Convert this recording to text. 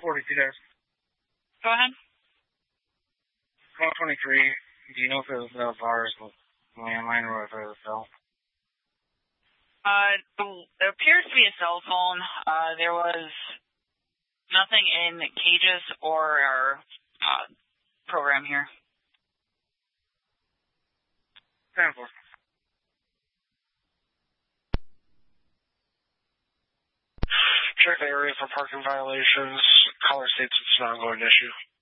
42 days. Go ahead. 123. Do you know if it was VAR's landline or if it was a cell? It appears to be a cell phone. There was nothing in cages or our program here. 10-4. Check the area for parking violations. Caller states it's an ongoing issue.